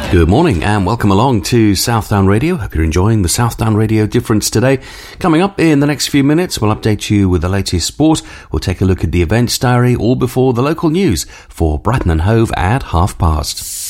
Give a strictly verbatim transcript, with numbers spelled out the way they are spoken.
Good morning and welcome along to Southdown Radio. Hope you're enjoying the Southdown Radio Difference today. Coming up in the next few minutes, we'll update you with the latest sport. We'll take a look at the events diary all before the local news for Brighton and Hove at half past.